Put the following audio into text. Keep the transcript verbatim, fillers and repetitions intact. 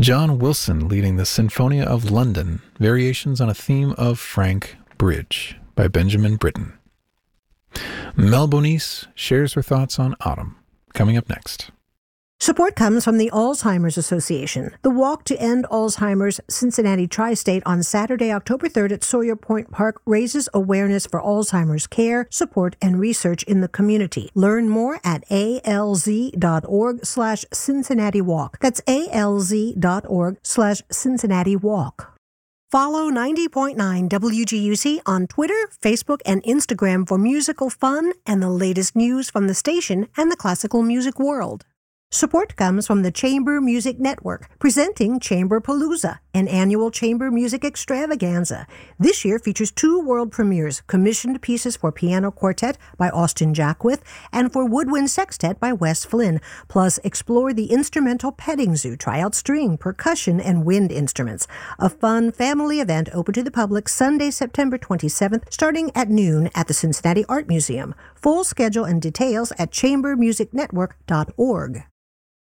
John Wilson leading the Sinfonia of London, Variations on a Theme of Frank Bridge by Benjamin Britten. Mel Bonis shares her thoughts on autumn. Coming up next. Support comes from the Alzheimer's Association. The Walk to End Alzheimer's Cincinnati Tri-State on Saturday, October third at Sawyer Point Park raises awareness for Alzheimer's care, support, and research in the community. Learn more at alz.org slash Cincinnati Walk. That's alz.org slash Cincinnati Walk. Follow ninety point nine W G U C on Twitter, Facebook, and Instagram for musical fun and the latest news from the station and the classical music world. Support comes from the Chamber Music Network, presenting Chamberpalooza, an annual chamber music extravaganza. This year features two world premieres, commissioned pieces for piano quartet by Austin Jackwith and for woodwind sextet by Wes Flynn. Plus, explore the instrumental petting zoo, try out string, percussion, and wind instruments. A fun family event open to the public Sunday, September twenty-seventh, starting at noon at the Cincinnati Art Museum. Full schedule and details at chamber music network dot org.